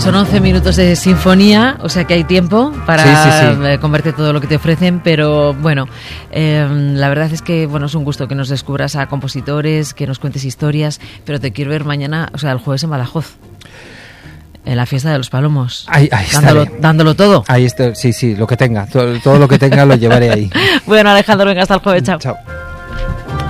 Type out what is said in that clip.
Son 11 minutos de sinfonía, o sea que hay tiempo para comerte todo lo que te ofrecen, pero bueno, la verdad es que bueno, es un gusto que nos descubras a compositores, que nos cuentes historias, pero te quiero ver mañana, o sea, el jueves en Badajoz, en la fiesta de los Palomos, ahí dándolo todo. Ahí está, sí, lo que tenga, todo lo que tenga lo llevaré ahí. Bueno, Alejandro, venga, hasta el jueves, chao. Chao.